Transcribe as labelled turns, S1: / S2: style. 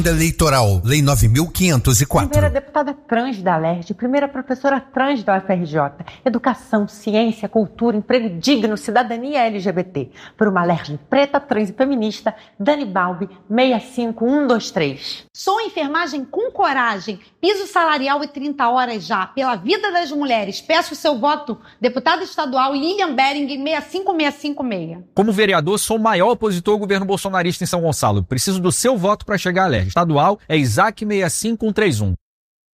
S1: Eleitoral, Lei 9.504.
S2: Primeira deputada trans da ALERJ, primeira professora trans da UFRJ. Educação, ciência, cultura, emprego digno, cidadania LGBT. Por uma ALERJ preta, trans e feminista, Dani Balbi, 65123.
S3: Sou enfermagem com coragem, piso salarial e 30 horas já, pela vida das mulheres. Peço seu voto, deputada estadual Lilian Bering, 65656.
S4: Como vereador, sou o maior opositor ao governo bolsonarista em São Gonçalo. Preciso do seu voto para chegar à ALERJ. Estadual é Isaac 65131.